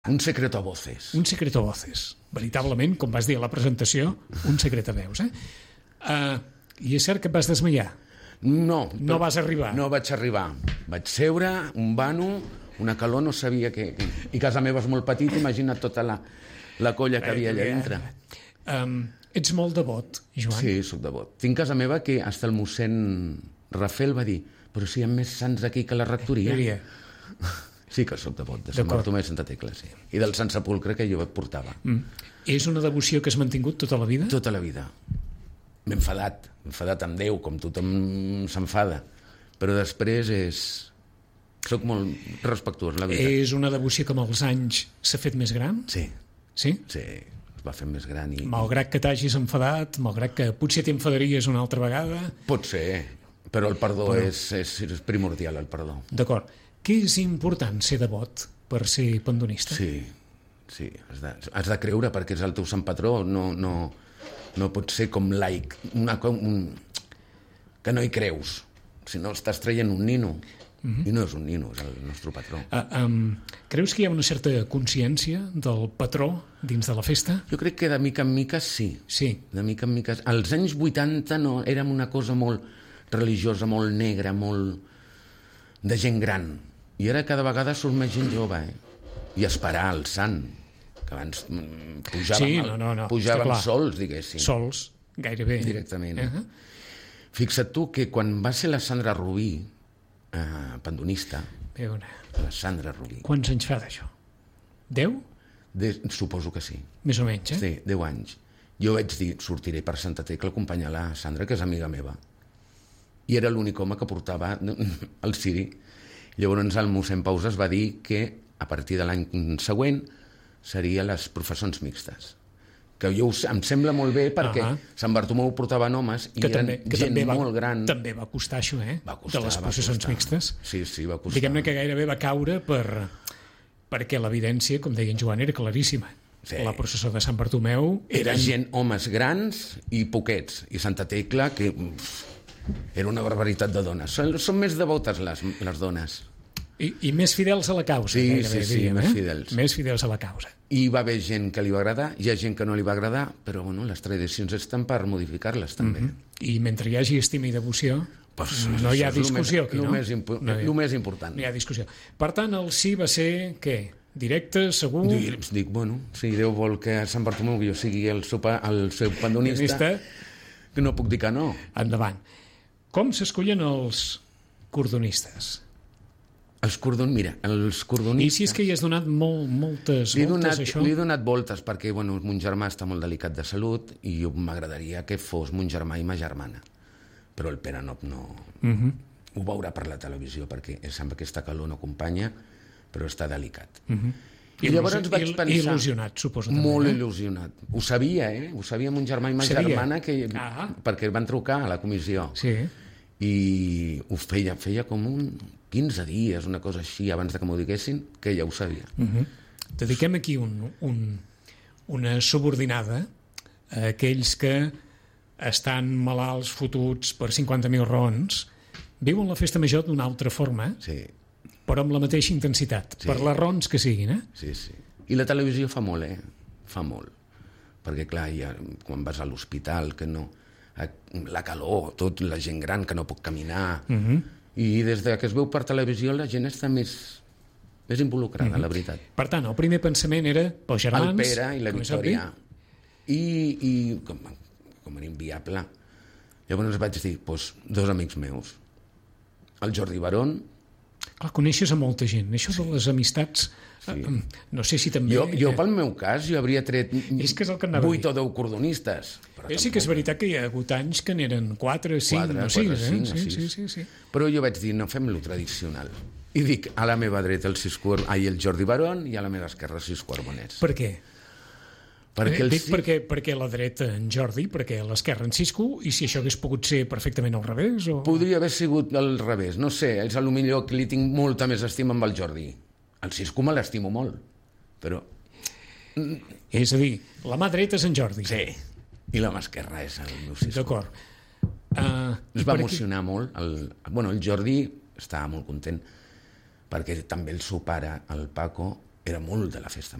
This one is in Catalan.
Un secreto a voces. Un secreto a voces. Veritablement, com vas dir a la presentació, un secret a veus, I és cert que et vas desmaiar? No. No vas arribar? No vaig arribar. Vaig seure, un vano, una calor, no sabia què... I casa meva és molt petit, imagina't tota la colla que havia allà dintre. Ets molt devot, Joan? Sí, soc devot. Tinc casa meva que hasta el mossèn Rafel va dir però si hi ha més sants aquí que la rectoria. Sí que soc devot de Sant Bartomeu i Santa Tecla, sí. I del Sant Sepulcre que jo et portava. És una devoció que has mantingut tota la vida? Tota la vida. M'he enfadat amb Déu, com tothom s'enfada. Però després soc molt respectuós, la veritat. És una devoció que amb els anys s'ha fet més gran? Sí. Sí? Sí, es va fer més gran. Malgrat que t'hagis enfadat, malgrat que potser t'enfadaries una altra vegada... Pot ser, però el perdó és primordial, el perdó. D'acord. Què és important ser devot per ser pandonista? Sí, has de creure perquè és el teu sant patró, no pot ser com laic, que no hi creus, si no estàs traient un nino, i no és un nino, és el nostre patró. Creus que hi ha una certa consciència del patró dins de la festa? Jo crec que de mica en mica sí. De mica en mica. Als anys 80 no, érem una cosa molt religiosa, molt negra, molt de gent gran. I ara cada vegada surt més gent jove, I esperar el sant, que abans pujàvem sols, diguéssim. Sols, gairebé. Directament. Fixa't tu que quan va ser la Sandra Rubí, pandonista, la Sandra Rubí... Quants anys fa d'això? 10? Suposo que sí. Més o menys, Sí, 10 anys. Jo vaig dir, sortiré per Santa Tecla a acompanyar la Sandra, que és amiga meva. I era l'únic home que portava el ciri. Llavors el mossèn Paus es va dir que a partir de l'any següent seria les professons mixtes, que em sembla molt bé perquè Sant Bartomeu portaven homes i eren gent molt gran. També va costar això, de les processons mixtes. Sí, va costar. Diguem-ne que gairebé va caure perquè l'evidència, com deia en Joan, era claríssima. La processó de Sant Bartomeu... Era gent, homes grans i poquets, i Santa Tecla, que era una barbaritat de dones. Són més devotes les dones. I més fidels a la causa. Sí, més fidels. Més fidels a la causa. I va haver gent que li va agradar, hi ha gent que no li va agradar, però les tradicions estan per modificar-les també. I mentre hi hagi estima i devoció, no hi ha discussió aquí, no? El més important. No hi ha discussió. Per tant, el sí va ser, què? Directe, segur? Dic, si Déu vol que a Sant Bartomeu jo sigui el seu pandonista, que no puc dir que no. Endavant. Com s'escollen els cordonistes? Els cordonistes... I si és que hi has donat moltes voltes, això? Li he donat voltes perquè mon germà està molt delicat de salut i m'agradaria que fos mon germà i ma germana. Però el Pere no ho veurà per la televisió perquè sembla que aquesta calor no acompanya, però està delicat. I llavors vaig pensar... Il·lusionat, suposo. Molt il·lusionat. Ho sabia, Ho sabia mon germà i ma germana perquè van trucar a la comissió. Sí. I ho feia com 15 dies, una cosa així, abans que m'ho diguessin, que ja ho sabia. Dediquem aquí una subordinada a aquells que estan malalts, fotuts per 50.000 raons, viuen la festa major d'una altra forma, però amb la mateixa intensitat, per les raons que siguin. Sí. I la televisió fa molt, fa molt. Perquè, clar, quan vas a l'hospital, que no... la calor, tot, la gent gran que no pot caminar... I des que es veu per televisió la gent està més involucrada, la veritat. Per tant, el primer pensament era pels germans... El Pere i la Victòria. I com era inviable. Llavors vaig dir, dos amics meus. El Jordi Barón... Clar, coneixes a molta gent. Això de les amistats... No sé si també... Jo pel meu cas, jo hauria tret 8 o 10 cordonistes. Sí que és veritat que hi ha hagut anys que n'eren 4, 5 o 6. Sí. Però jo vaig dir, no fem lo tradicional. I dic, a la meva dreta el Jordi Barón i a la meva esquerra 6 Carbonets. Per què? Perquè a la dreta en Jordi, perquè a l'esquerra en Cisco, i si això hagués pogut ser perfectament al revés? Podria haver sigut al revés, no sé, és a lo millor que li tinc molta més estima amb el Jordi. El Cisco me l'estimo molt, però... És a dir, la mà dreta és en Jordi. Sí, i la mà esquerra és el meu Cisco. D'acord. Es va emocionar molt. El Jordi estava molt content perquè també el seu pare, el Paco, era molt de la festa